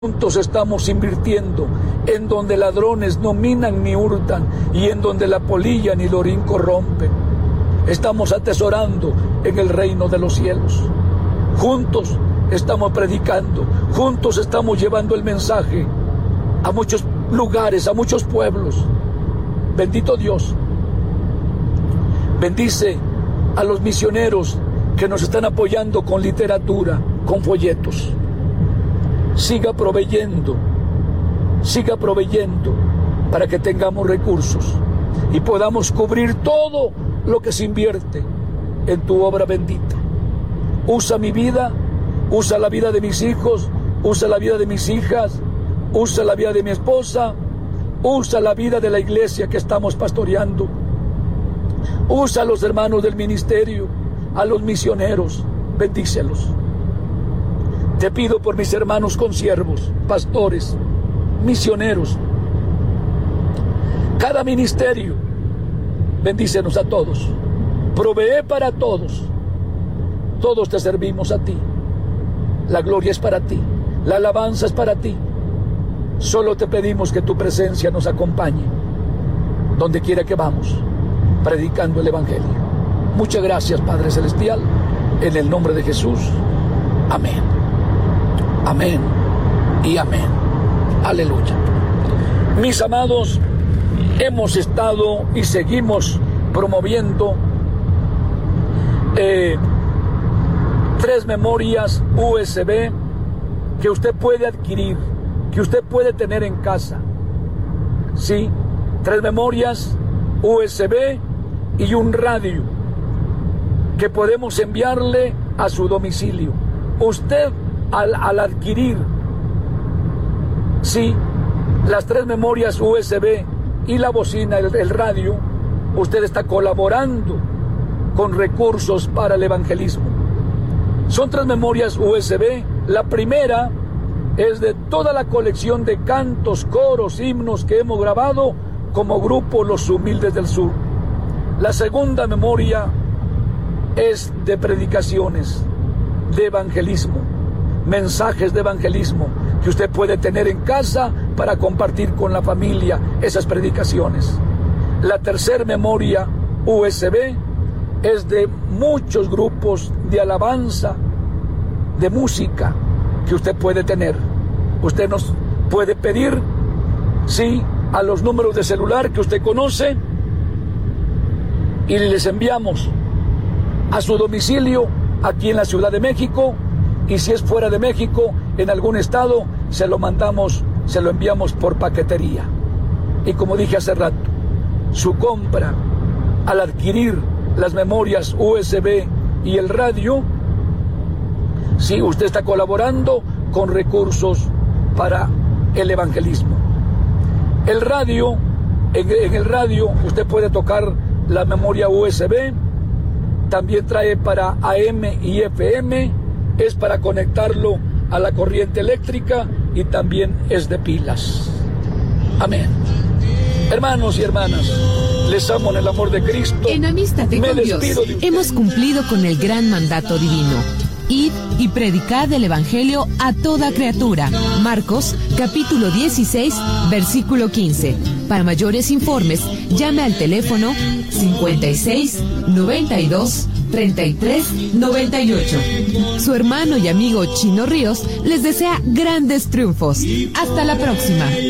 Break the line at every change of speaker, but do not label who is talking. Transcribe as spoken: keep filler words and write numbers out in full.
Juntos estamos invirtiendo en donde ladrones no minan ni hurtan y en donde la polilla ni el orín corrompen. Estamos atesorando en el reino de los cielos. Juntos estamos predicando, juntos estamos llevando el mensaje a muchos lugares, a muchos pueblos. Bendito Dios. Bendice a los misioneros que nos están apoyando con literatura, con folletos. Siga proveyendo, siga proveyendo para que tengamos recursos y podamos cubrir todo lo que se invierte en tu obra bendita. Usa mi vida, usa la vida de mis hijos, usa la vida de mis hijas, usa la vida de mi esposa, usa la vida de la iglesia que estamos pastoreando. Usa a los hermanos del ministerio, a los misioneros, bendícelos. Te pido por mis hermanos consiervos, pastores, misioneros, cada ministerio, bendícenos a todos, provee para todos, todos te servimos a ti, la gloria es para ti, la alabanza es para ti, solo te pedimos que tu presencia nos acompañe, donde quiera que vamos, predicando el Evangelio. Muchas gracias, Padre Celestial, en el nombre de Jesús, amén. Amén y amén. Aleluya. Mis amados, hemos estado y seguimos promoviendo eh, tres memorias U S B que usted puede adquirir, que usted puede tener en casa. Sí, tres memorias U S B y un radio que podemos enviarle a su domicilio. Usted Al, al adquirir, sí, las tres memorias U S B y la bocina, el, el radio, usted está colaborando con recursos para el evangelismo. Son tres memorias U S B. La primera es de toda la colección de cantos, coros, himnos que hemos grabado como grupo Los Humildes del Sur. La segunda memoria es de predicaciones, de evangelismo, mensajes de evangelismo que usted puede tener en casa para compartir con la familia esas predicaciones. La tercera memoria U S B es de muchos grupos de alabanza, de música que usted puede tener. Usted nos puede pedir, sí, a los números de celular que usted conoce y les enviamos a su domicilio aquí en la Ciudad de México. Y si es fuera de México, en algún estado, se lo mandamos, se lo enviamos por paquetería. Y como dije hace rato, su compra al adquirir las memorias U S B y el radio, sí, usted está colaborando con recursos para el evangelismo. El radio, en, en el radio usted puede tocar la memoria U S B, también trae para A M y F M, es para conectarlo a la corriente eléctrica y también es de pilas. Amén. Hermanos y hermanas, les amo en el amor de Cristo.
En amistad con Dios, de hemos cumplido con el gran mandato divino. Id y predicad el Evangelio a toda criatura. Marcos, capítulo dieciséis, versículo quince. Para mayores informes, llame al teléfono cincuenta y seis, noventa y dos, treinta y tres, noventa y ocho. Su hermano y amigo Chino Ríos les desea grandes triunfos. Hasta la próxima.